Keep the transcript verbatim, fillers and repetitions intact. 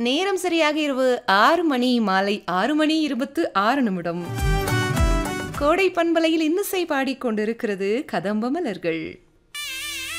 நேரம் சரியாக இரவு ஆறு மணி மாலை ஆறு மணி இருபத்து ஆறு நிமிடம். கோடை பண்பலையில் இன்னிசை பாடிக்கொண்டிருக்கிறது கதம்ப மலர்கள்.